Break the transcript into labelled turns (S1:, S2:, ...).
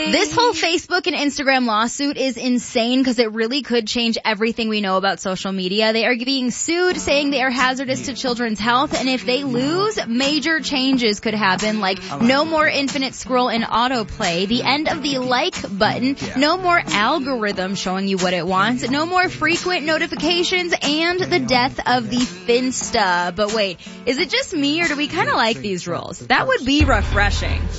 S1: This whole Facebook and Instagram lawsuit is insane because it really could change everything we know about social media. They are being sued, saying they are hazardous to children's health, and if they lose, major changes could happen, like no more infinite scroll and autoplay, the end of the like button, no more algorithm showing you what it wants, no more frequent notifications, and the death of the Finsta. But wait, is it just me or do we kind of like these rules? That would be refreshing.